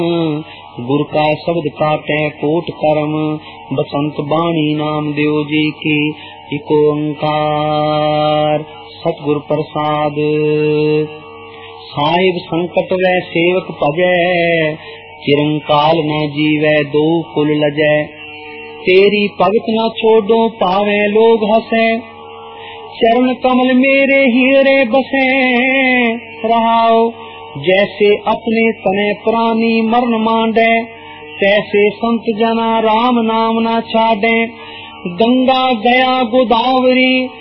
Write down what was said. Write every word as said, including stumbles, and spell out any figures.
गुर का शब्द काटे कोट कर्म, बसंत बाणी नाम देव जी की। इको ओंकार सतगुर प्रसाद। साहिब संकट वै सेवक भजै, चिरंकाल न जीवै दो कुल लजै। तेरी भगत न छोड़ो पावे लोग हंसै, चरण कमल मेरे हीरे बसे। रहाओ जैसे अपने तने प्राणी मरण मांडे, तैसे संत जना राम नाम ना छाड़े। गंगा गया गोदावरी